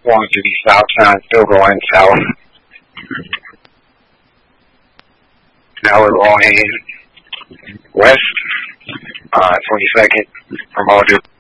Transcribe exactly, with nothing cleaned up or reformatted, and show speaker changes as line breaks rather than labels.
going to the stop sign, still going south. Now we're going west, uh, twenty-second from Aldridge.